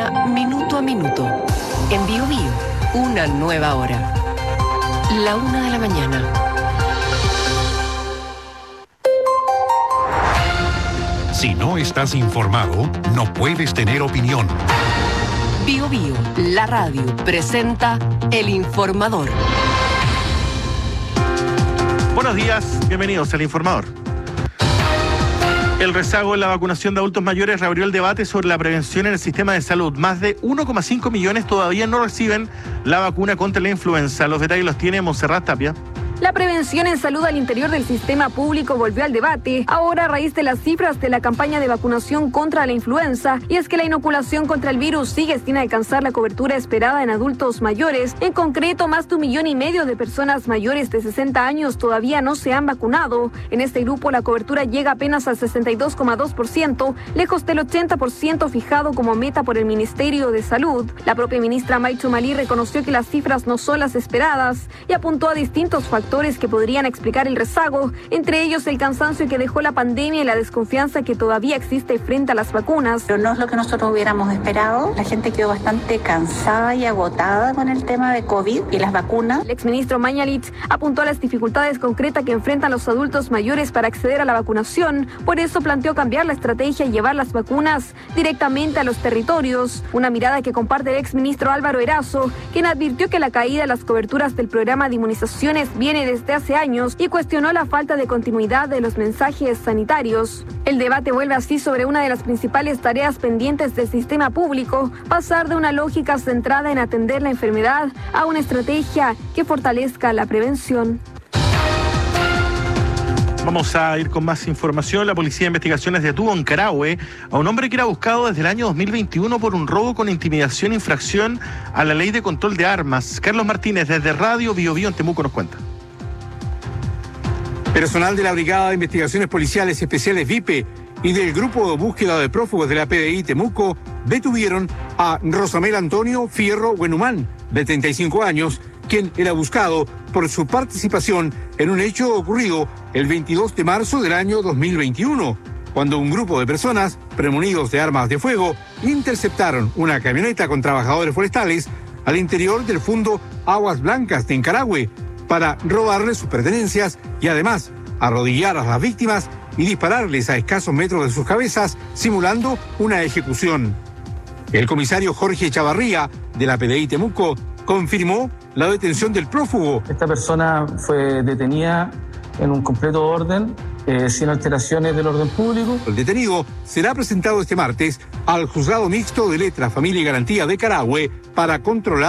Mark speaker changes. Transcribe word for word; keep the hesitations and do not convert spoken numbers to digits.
Speaker 1: Noticia Minuto a Minuto. En Bio Bio, una nueva hora. La una de la mañana.
Speaker 2: Si no estás informado, no puedes tener opinión.
Speaker 1: Bio Bio, la radio, presenta El Informador.
Speaker 3: Buenos días, bienvenidos al Informador. El rezago en la vacunación de adultos mayores reabrió el debate sobre la prevención en el sistema de salud. Más de uno coma cinco millones todavía no reciben la vacuna contra la influenza. Los detalles los tiene Montserrat Tapia.
Speaker 4: La prevención en salud al interior del sistema público volvió al debate, ahora a raíz de las cifras de la campaña de vacunación contra la influenza, y es que la inoculación contra el virus sigue sin alcanzar la cobertura esperada en adultos mayores. En concreto, más de un millón y medio de personas mayores de sesenta años todavía no se han vacunado. En este grupo la cobertura llega apenas al sesenta y dos coma dos por ciento, lejos del ochenta por ciento fijado como meta por el Ministerio de Salud. La propia ministra Maicho Malí reconoció que las cifras no son las esperadas y apuntó a distintos factores que podrían explicar el rezago, entre ellos el cansancio que dejó la pandemia y la desconfianza que todavía existe frente a las vacunas.
Speaker 5: Pero no es lo que nosotros hubiéramos esperado. La gente quedó bastante cansada y agotada con el tema de COVID y las vacunas.
Speaker 4: El exministro Mañalich apuntó a las dificultades concretas que enfrentan los adultos mayores para acceder a la vacunación. Por eso planteó cambiar la estrategia y llevar las vacunas directamente a los territorios. Una mirada que comparte el exministro Álvaro Erazo, quien advirtió que la caída de las coberturas del programa de inmunizaciones viene desde hace años y cuestionó la falta de continuidad de los mensajes sanitarios. El debate vuelve así sobre una de las principales tareas pendientes del sistema público, pasar de una lógica centrada en atender la enfermedad a una estrategia que fortalezca la prevención.
Speaker 3: Vamos a ir con más información. La Policía de Investigaciones detuvo en Carahue a un hombre que era buscado desde el año dos mil veintiuno por un robo con intimidación e infracción a la ley de control de armas. Carlos Martínez, desde Radio Bio Bio en Temuco, nos cuenta.
Speaker 6: Personal de la Brigada de Investigaciones Policiales Especiales V I P E y del Grupo de Búsqueda de Prófugos de la P D I Temuco detuvieron a Rosamel Antonio Fierro Buenumán, de treinta y cinco años, quien era buscado por su participación en un hecho ocurrido el veintidós de marzo del año dos mil veintiuno, cuando un grupo de personas, premonidos de armas de fuego, interceptaron una camioneta con trabajadores forestales al interior del Fundo Aguas Blancas de Encarahue para robarles sus pertenencias y además arrodillar a las víctimas y dispararles a escasos metros de sus cabezas, simulando una ejecución. El comisario Jorge Chavarría, de la P D I Temuco, confirmó la detención del prófugo.
Speaker 7: Esta persona fue detenida en un completo orden, eh, sin alteraciones del orden público.
Speaker 6: El detenido será presentado este martes al Juzgado Mixto de Letras, Familia y Garantía de Carahue para controlar